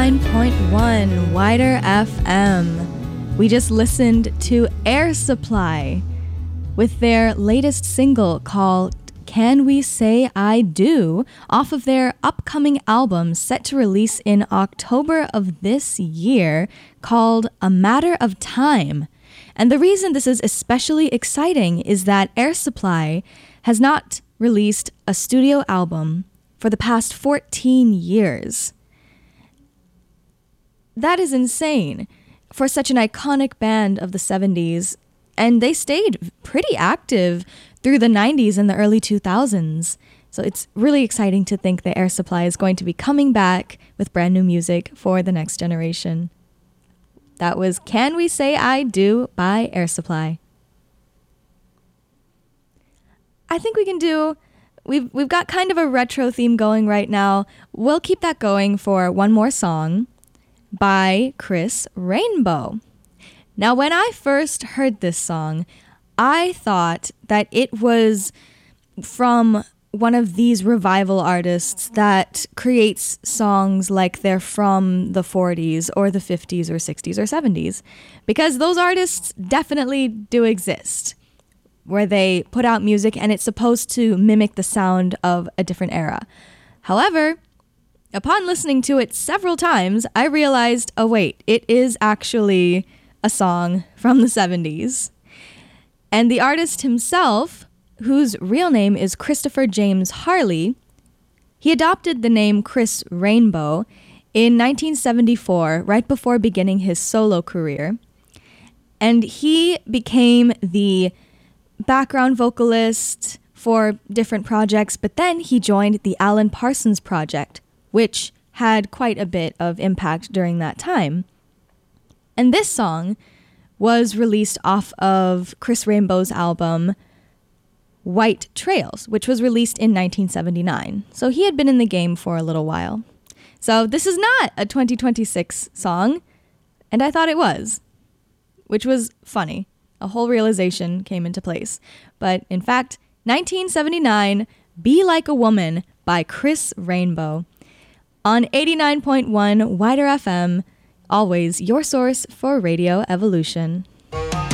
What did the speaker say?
89.1 Wider FM. We just listened to Air Supply with their latest single called Can We Say I Do off of their upcoming album set to release in October of this year called A Matter of Time. And the reason this is especially exciting is that Air Supply has not released a studio album for the past 14 years. That is insane for such an iconic band of the 70s, and they stayed pretty active through the 90s and the early 2000s. So it's really exciting to think that Air Supply is going to be coming back with brand new music for the next generation. That was Can We Say I Do by Air Supply. I think we can do... We've got kind of a retro theme going right now. We'll keep that going for one more song by Chris Rainbow. Now, when I first heard this song, I thought that it was from one of these revival artists that creates songs like they're from the 40s or the 50s or 60s or 70s, because those artists definitely do exist, where they put out music and it's supposed to mimic the sound of a different era. However, upon listening to it several times, I realized, oh wait, it is actually a song from the 70s. And the artist himself, whose real name is Christopher James Harley, he adopted the name Chris Rainbow in 1974, right before beginning his solo career. And he became the background vocalist for different projects, but then he joined the Alan Parsons Project, which had quite a bit of impact during that time. And this song was released off of Chris Rainbow's album White Trails, which was released in 1979. So he had been in the game for a little while. So this is not a 2026 song, and I thought it was, which was funny. A whole realization came into place. But in fact, 1979, Be Like a Woman by Chris Rainbow on 89.1 Wider FM, always your source for Radio Evolution.